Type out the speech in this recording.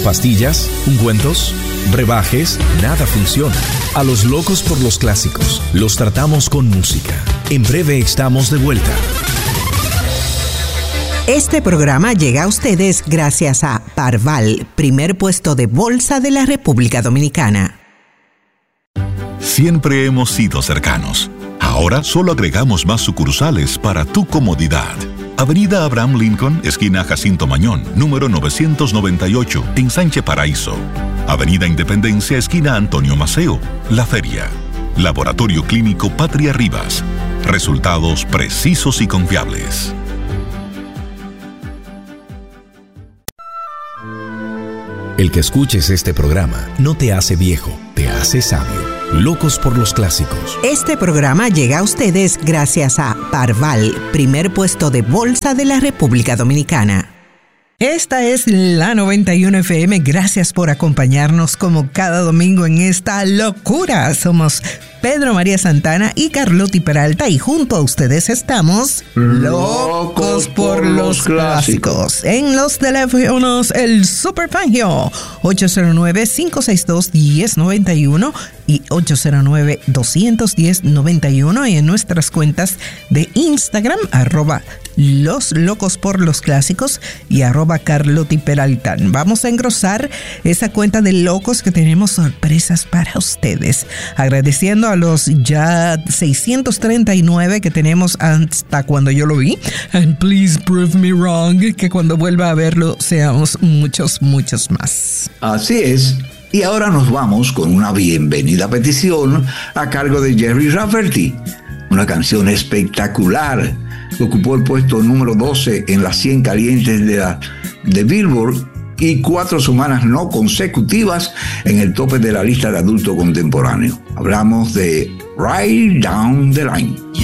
Pastillas, ungüentos, brebajes, nada funciona. A los locos por los clásicos los tratamos con música. En breve estamos de vuelta. Este programa llega a ustedes gracias a Parval, primer puesto de bolsa de la República Dominicana. Siempre hemos sido cercanos. Ahora solo agregamos más sucursales para tu comodidad. Avenida Abraham Lincoln, esquina Jacinto Mañón, número 998, en Sánchez Paraíso. Avenida Independencia, esquina Antonio Maceo, La Feria. Laboratorio Clínico Patria Rivas. Resultados precisos y confiables. El que escuches este programa no te hace viejo, te hace sabio. Locos por los clásicos. Este programa llega a ustedes gracias a Parval, primer puesto de bolsa de la República Dominicana. Esta es la 91 FM. Gracias por acompañarnos como cada domingo en esta locura. Somos Pedro María Santana y Carlotti Peralta y junto a ustedes estamos Locos por los Clásicos. En los teléfonos el Super Fangio 809-562-1091 y 809-210-91 y en nuestras cuentas de Instagram @Los Locos por los Clásicos y @Carlotti Peralta. Vamos a engrosar esa cuenta de locos que tenemos sorpresas para ustedes. Agradeciendo a los ya 639 que tenemos hasta cuando yo lo vi. And please prove me wrong, que cuando vuelva a verlo seamos muchos, muchos más. Así es. Y ahora nos vamos con una bienvenida petición a cargo de Jerry Rafferty. Una canción espectacular que ocupó el puesto número 12 en las 100 calientes de Billboard y 4 semanas no consecutivas en el tope de la lista de adulto contemporáneo. Hablamos de Right Down the Line.